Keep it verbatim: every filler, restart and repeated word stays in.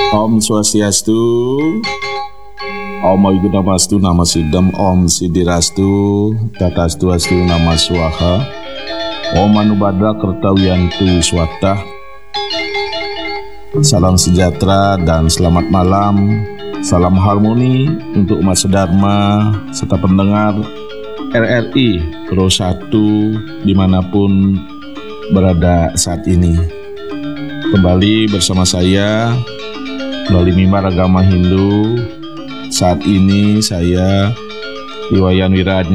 Om Swastiastu, Om Wigudamastu, Nama Sidam, Om Sidirastu, Tatastu Astu, Nama Swaha, Om Manubadra Kertawiyantu Swata. Salam sejahtera dan selamat malam. Salam harmoni untuk umat sedharma serta pendengar R R I Pro satu dimanapun berada saat ini. Kembali bersama saya melalui mimbar agama Hindu. Saat ini saya Iwayan Wiradi